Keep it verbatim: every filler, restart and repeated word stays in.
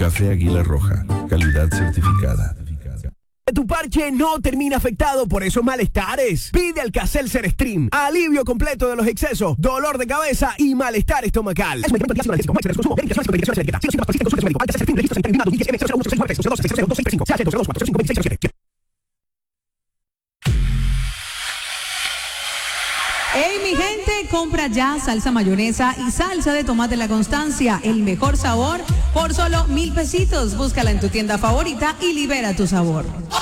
Café Águila Roja, calidad certificada. Tu parche no termina afectado por esos malestares. Pide Alka-Seltzer Stream. Alivio completo de los excesos, dolor de cabeza y malestar estomacal. Hey, mi gente, compra ya salsa mayonesa y salsa de tomate La Constancia. El mejor sabor por solo mil pesitos. Búscala en tu tienda favorita y libera tu sabor.